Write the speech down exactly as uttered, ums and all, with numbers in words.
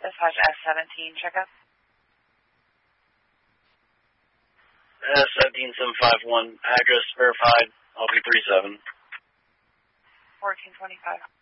Dispatch S seventeen, checkup. S seventeen seven five one, address verified, L B three seven. fourteen twenty-five.